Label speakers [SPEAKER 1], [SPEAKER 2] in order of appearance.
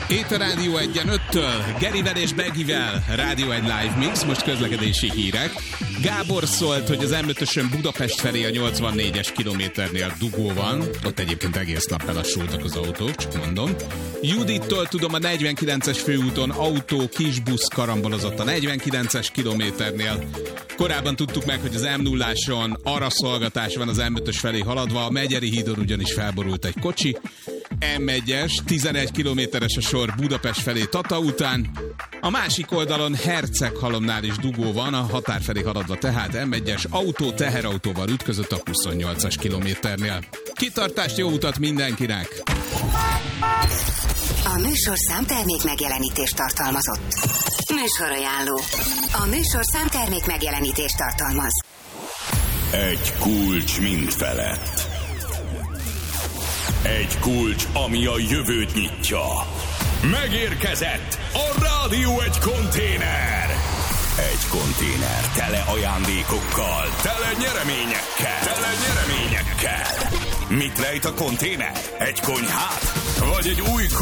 [SPEAKER 1] Itt a Rádió 1-en 5-től, Gerivel és Begivel, Rádió 1 Live Mix, most közlekedési hírek. Gábor szólt, hogy az M5-ösön Budapest felé a 84-es kilométernél dugó van, ott egyébként egész nap belassultak az autók, csak mondom. Judittól tudom, a 49-es főúton autó, kisbusz karambolozott a 49-es kilométernél. Korábban tudtuk meg, hogy az M0-áson araszolgatás van az M5-ös felé haladva, a Megyeri hídon ugyanis felborult egy kocsi. M1-es, 11 kilométeres a sor Budapest felé Tata után. A másik oldalon Herceghalomnál is dugó van, a határ felé haladva tehát M1-es autó teherautóval ütközött a 28-as kilométernél. Kitartást, jó utat mindenkinek!
[SPEAKER 2] A műsorszám termék megjelenítést tartalmazott. Műsorajánló. A műsorszám termék megjelenítést tartalmaz.
[SPEAKER 3] Egy kulcs mindfelett. Egy kulcs, ami a jövőt nyitja. Megérkezett a Rádió 1 konténer. Egy konténer tele ajándékokkal, tele nyereményekkel. Mit rejt a konténer? Egy konyhát? Vagy egy új